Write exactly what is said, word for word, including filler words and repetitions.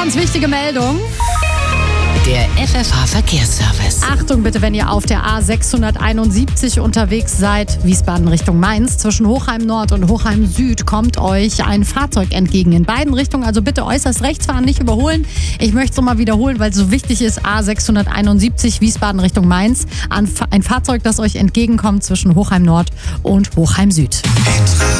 ganz wichtige Meldung. Der F F H-Verkehrsservice. Achtung bitte, wenn ihr auf der A sechshunderteinundsiebzig unterwegs seid, Wiesbaden Richtung Mainz, zwischen Hochheim Nord und Hochheim Süd kommt euch ein Fahrzeug entgegen. In beiden Richtungen, also bitte äußerst rechts fahren, nicht überholen. Ich möchte es nochmal wiederholen, weil es so wichtig ist. A sechshunderteinundsiebzig, Wiesbaden Richtung Mainz. Ein Fahrzeug, das euch entgegenkommt zwischen Hochheim Nord und Hochheim Süd.